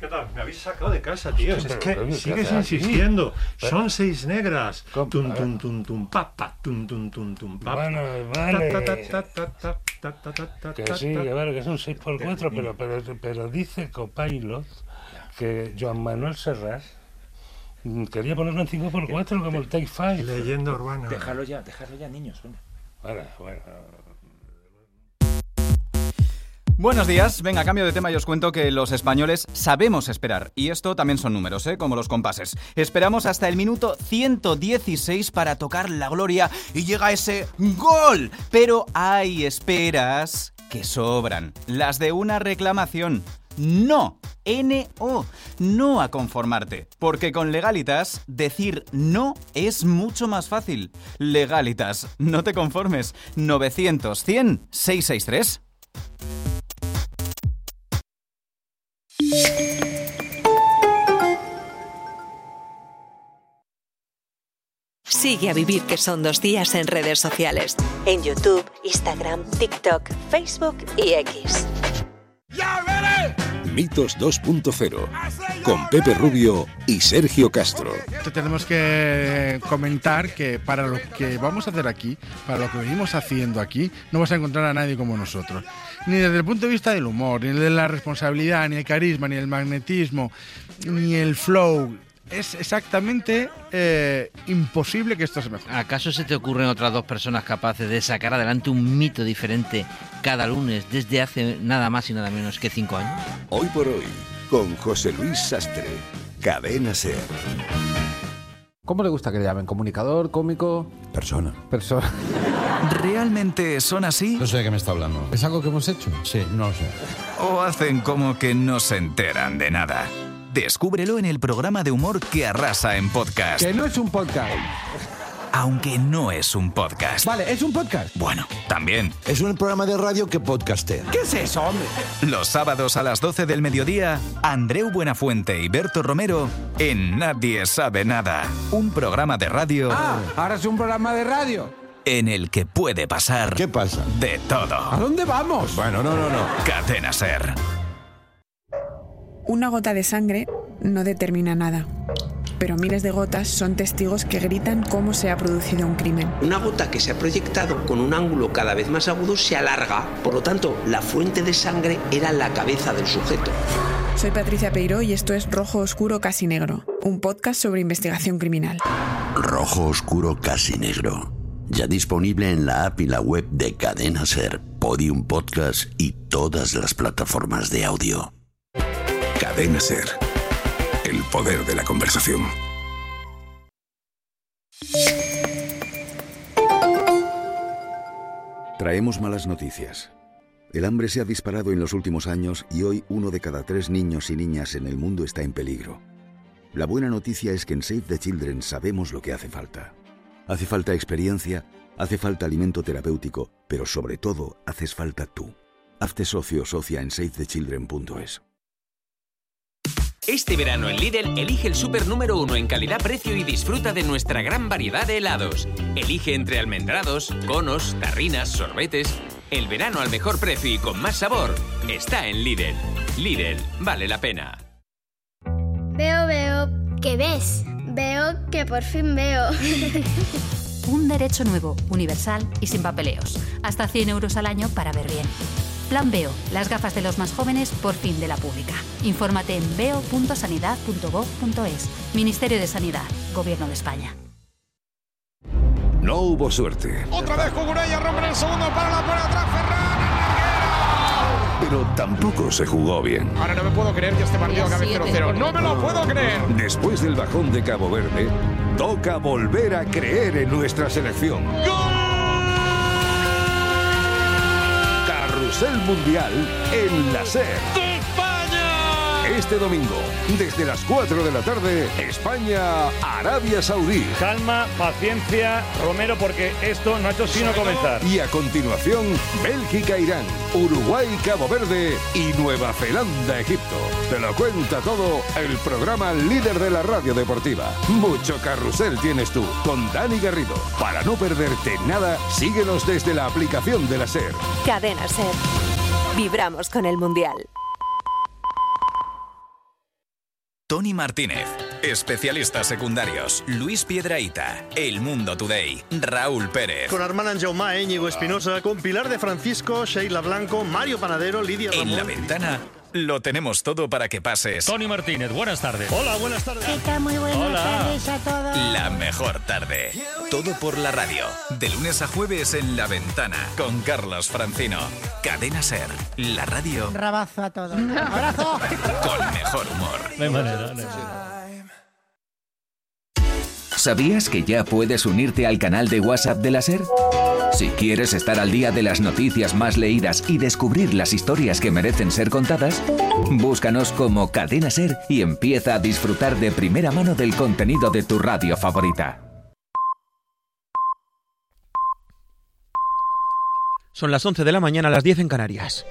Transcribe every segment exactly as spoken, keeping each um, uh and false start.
¿Qué tal? Me habéis sacado de casa, tío. Es que sigues insistiendo. Son seis negras. Tum, tum, tum, tum, pa, pa, tum, tum, tum, tum, pa. Bueno, vale. Que sí, que vale, que son seis por cuatro, pero, pero, pero dice Copilot que Joan Manuel Serrat quería ponerlo en cinco por cuatro como el Take Five. Leyenda urbana. Déjalo ya, déjalo ya, niños. Venga. Bueno, bueno. Buenos días, venga, cambio de tema y os cuento que los españoles sabemos esperar. Y esto también son números, ¿eh? Como los compases. Esperamos hasta el minuto ciento dieciséis para tocar la gloria y llega ese ¡gol! Pero hay esperas que sobran. Las de una reclamación. No, N O, no a conformarte, porque con Legalitas decir no es mucho más fácil. Legalitas, no te conformes. novecientos cien seiscientos sesenta y tres. Sigue a Vivir que son dos días en redes sociales. En YouTube, Instagram, TikTok, Facebook y X. Mitos dos punto cero con Pepe Rubio y Sergio Castro. Tenemos que comentar que para lo que vamos a hacer aquí, para lo que venimos haciendo aquí, no vas a encontrar a nadie como nosotros. Ni desde el punto de vista del humor, ni de la responsabilidad, ni el carisma, ni el magnetismo, ni el flow. Es exactamente eh, imposible que esto se mejore. ¿Acaso se te ocurren otras dos personas capaces de sacar adelante un mito diferente cada lunes desde hace nada más y nada menos que cinco años? Hoy por hoy, con José Luis Sastre, Cadena SER. ¿Cómo le gusta que le llamen? ¿Comunicador, cómico? Persona. Persona. ¿Realmente son así? No sé de qué me está hablando. ¿Es algo que hemos hecho? Sí, no lo sé. ¿O hacen como que no se enteran de nada? Descúbrelo en el programa de humor que arrasa en podcast. Que no es un podcast. Aunque no es un podcast. Vale, ¿es un podcast? Bueno, también. Es un programa de radio que podcastea. ¿Qué es eso, hombre? Los sábados a las doce del mediodía, Andreu Buenafuente y Berto Romero en Nadie Sabe Nada. Un programa de radio... Ah, ahora es un programa de radio. En el que puede pasar... ¿Qué pasa? De todo. ¿A dónde vamos? Bueno, no, no, no. Cadena SER. Una gota de sangre no determina nada, pero miles de gotas son testigos que gritan cómo se ha producido un crimen. Una gota que se ha proyectado con un ángulo cada vez más agudo se alarga, por lo tanto, la fuente de sangre era la cabeza del sujeto. Soy Patricia Peiró y esto es Rojo Oscuro Casi Negro, un podcast sobre investigación criminal. Rojo Oscuro Casi Negro, ya disponible en la app y la web de Cadena SER, Podium Podcast y todas las plataformas de audio. Cadena SER. El poder de la conversación. Traemos malas noticias. El hambre se ha disparado en los últimos años y hoy uno de cada tres niños y niñas en el mundo está en peligro. La buena noticia es que en Save the Children sabemos lo que hace falta. Hace falta experiencia, hace falta alimento terapéutico, pero sobre todo haces falta tú. Hazte socio o socia en save the children punto es. Este verano en Lidl, elige el súper número uno en calidad-precio y disfruta de nuestra gran variedad de helados. Elige entre almendrados, conos, tarrinas, sorbetes. El verano al mejor precio y con más sabor está en Lidl. Lidl, vale la pena. Veo, veo, ¿qué ves? Veo que por fin veo. Un derecho nuevo, universal y sin papeleos. Hasta cien euros al año para ver bien. Plan Veo, las gafas de los más jóvenes por fin de la pública. Infórmate en veo punto sanidad punto gob punto es. Ministerio de Sanidad, Gobierno de España. No hubo suerte. Otra vez Cucurella rompe el segundo para la por atrás Ferran. Pero tampoco se jugó bien. Ahora no me puedo creer que este partido acabe cero cero. ¡No me lo puedo creer! Después del bajón de Cabo Verde, toca volver a creer en nuestra selección. ¡Gol! Carrusel Mundial en la SER. ¡De España! Este domingo, desde las cuatro de la tarde, España-Arabia Saudí. Calma, paciencia, Romero, porque esto no ha hecho sino comenzar. Y a continuación, Bélgica-Irán, Uruguay-Cabo Verde y Nueva Zelanda-Egipto. Te lo cuenta todo el programa líder de la radio deportiva. Mucho carrusel tienes tú, con Dani Garrido. Para no perderte nada, síguenos desde la aplicación de la SER. Cadena SER. Vibramos con el Mundial. Tony Martínez. Especialistas secundarios, Luis Piedrahita, El Mundo Today, Raúl Pérez. Con Armand Anjaumá, Íñigo Espinosa, con Pilar de Francisco, Sheila Blanco, Mario Panadero, Lidia Ramón. En La Ventana lo tenemos todo para que pases. Tony Martínez, buenas tardes. Hola, buenas tardes. ¿Qué tal? Muy buenas Hola. tardes a todos. La mejor tarde. Todo por la radio. De lunes a jueves en La Ventana con Carlos Francino. Cadena Ser, la radio Un rabazo a todos. ¡Abrazo! con mejor humor. No hay manera, no hay manera. ¿Sabías que ya puedes unirte al canal de WhatsApp de la SER? Si quieres estar al día de las noticias más leídas y descubrir las historias que merecen ser contadas, búscanos como Cadena SER y empieza a disfrutar de primera mano del contenido de tu radio favorita. Son las once de la mañana, a las diez en Canarias.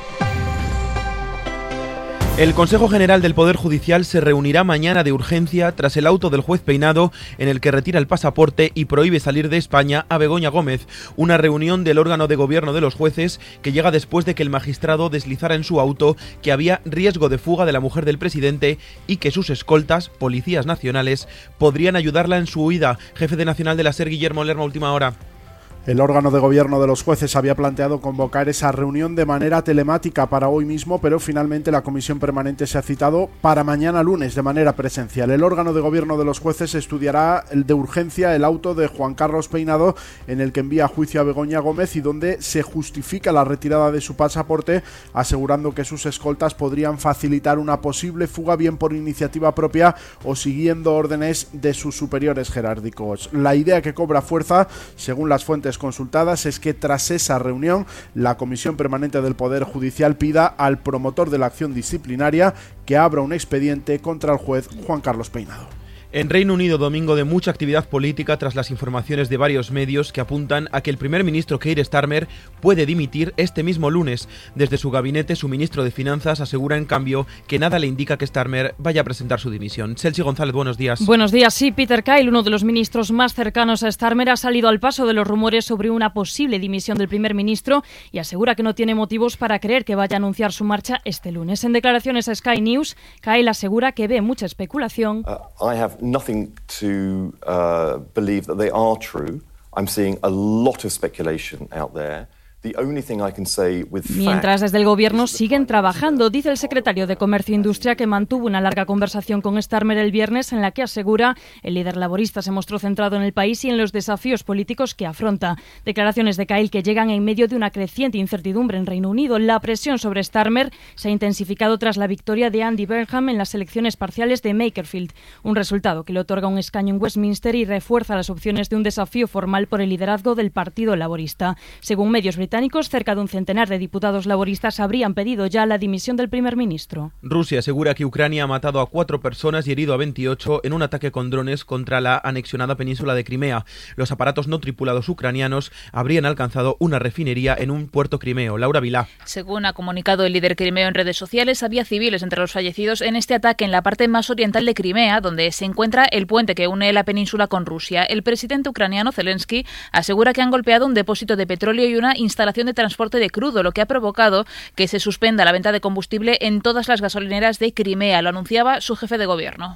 El Consejo General del Poder Judicial se reunirá mañana de urgencia tras el auto del juez Peinado en el que retira el pasaporte y prohíbe salir de España a Begoña Gómez. Una reunión del órgano de gobierno de los jueces que llega después de que el magistrado deslizara en su auto que había riesgo de fuga de la mujer del presidente y que sus escoltas, policías nacionales, podrían ayudarla en su huida. Jefe de Nacional de la SER, Guillermo Lerma, última hora. El órgano de gobierno de los jueces había planteado convocar esa reunión de manera telemática para hoy mismo, pero finalmente la comisión permanente se ha citado para mañana lunes de manera presencial. El órgano de gobierno de los jueces estudiará de urgencia el auto de Juan Carlos Peinado en el que envía a juicio a Begoña Gómez y donde se justifica la retirada de su pasaporte, asegurando que sus escoltas podrían facilitar una posible fuga bien por iniciativa propia o siguiendo órdenes de sus superiores jerárquicos. La idea que cobra fuerza, según las fuentes consultadas, es que tras esa reunión la Comisión Permanente del Poder Judicial pida al promotor de la acción disciplinaria que abra un expediente contra el juez Juan Carlos Peinado. En Reino Unido, domingo de mucha actividad política tras las informaciones de varios medios que apuntan a que el primer ministro Keir Starmer puede dimitir este mismo lunes. Desde su gabinete, su ministro de Finanzas asegura en cambio que nada le indica que Starmer vaya a presentar su dimisión. Celsi González, buenos días. Buenos días, sí. Peter Kyle, uno de los ministros más cercanos a Starmer, ha salido al paso de los rumores sobre una posible dimisión del primer ministro y asegura que no tiene motivos para creer que vaya a anunciar su marcha este lunes. En declaraciones a Sky News, Kyle asegura que ve mucha especulación. Uh, I have nothing to uh, believe that they are true. I'm seeing a lot of speculation out there. The only thing I can say with Mientras desde el gobierno siguen trabajando, dice el secretario de Comercio e Industria, que mantuvo una larga conversación con Starmer el viernes en la que asegura el líder laborista se mostró centrado en el país y en los desafíos políticos que afronta. Declaraciones de Kyle que llegan en medio de una creciente incertidumbre en Reino Unido. La presión sobre Starmer se ha intensificado tras la victoria de Andy Burnham en las elecciones parciales de Makerfield, un resultado que le otorga un escaño en Westminster y refuerza las opciones de un desafío formal por el liderazgo del Partido Laborista. Según medios británicos, cerca de un centenar de diputados laboristas habrían pedido ya la dimisión del primer ministro. Rusia asegura que Ucrania ha matado a cuatro personas y herido a veintiocho en un ataque con drones contra la anexionada península de Crimea. Los aparatos no tripulados ucranianos habrían alcanzado una refinería en un puerto crimeo. Laura Vilá. Según ha comunicado el líder crimeo en redes sociales, había civiles entre los fallecidos en este ataque en la parte más oriental de Crimea, donde se encuentra el puente que une la península con Rusia. El presidente ucraniano Zelensky asegura que han golpeado un depósito de petróleo y una instalación de transporte de crudo, lo que ha provocado que se suspenda la venta de combustible en todas las gasolineras de Crimea. Lo anunciaba su jefe de gobierno.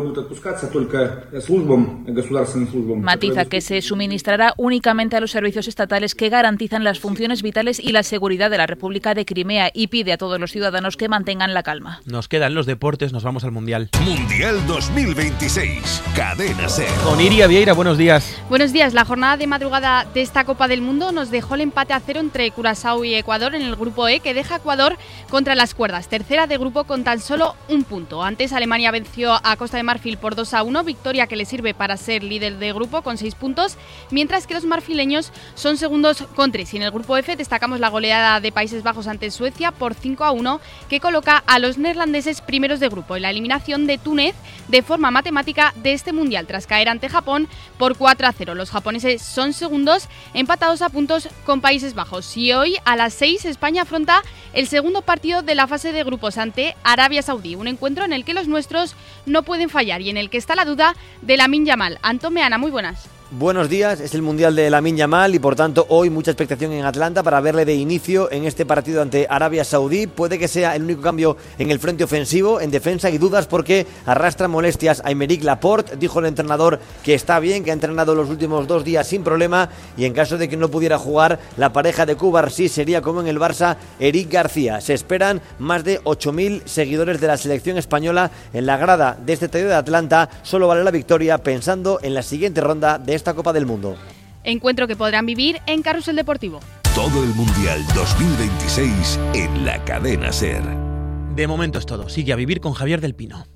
Matiza que se suministrará únicamente a los servicios estatales que garantizan las funciones vitales y la seguridad de la República de Crimea y pide a todos los ciudadanos que mantengan la calma. Nos quedan los deportes, nos vamos al Mundial. Mundial dos mil veintiséis, Cadena Ser. Con Iria Vieira, buenos días. Buenos días. La jornada de madrugada de esta Copa del Mundo nos dejó el empate a cero entre Curazao y Ecuador en el grupo E, que deja a Ecuador contra las cuerdas, tercera de grupo con tan solo un punto. Antes Alemania venció a Costa de Marfil por dos a uno, victoria que le sirve para ser líder de grupo con seis puntos, mientras que los marfileños son segundos con tres. Y en el grupo F destacamos la goleada de Países Bajos ante Suecia por cinco a uno, que coloca a los neerlandeses primeros de grupo, y la eliminación de Túnez de forma matemática de este mundial tras caer ante Japón por cuatro a cero. Los japoneses son segundos, empatados a puntos con Países Bajos. Y hoy a las seis España afronta el segundo partido de la fase de grupos ante Arabia Saudí, un encuentro en el que los nuestros no pueden fallar y en el que está la duda de Lamine Yamal. Antón Meana, muy buenas. Buenos días, es el Mundial de Lamine Yamal y por tanto hoy mucha expectación en Atlanta para verle de inicio en este partido ante Arabia Saudí. Puede que sea el único cambio en el frente ofensivo. En defensa hay dudas porque arrastra molestias a Aymeric Laporte. Dijo el entrenador que está bien, que ha entrenado los últimos dos días sin problema, y en caso de que no pudiera jugar, la pareja de Cubarsí sería como en el Barça, Eric García. Se esperan más de ocho mil seguidores de la selección española en la grada de este estadio de Atlanta. Solo vale la victoria pensando en la siguiente ronda de esta Copa del Mundo. Encuentro que podrán vivir en Carrusel Deportivo. Todo el Mundial dos mil veintiséis en la Cadena SER. De momento es todo. Sigue a vivir con Javier del Pino.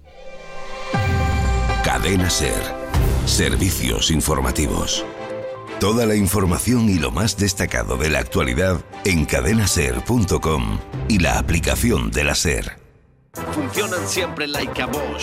Cadena SER. Servicios informativos. Toda la información y lo más destacado de la actualidad en cadena ser punto com y la aplicación de la SER. Funcionan siempre like a boss.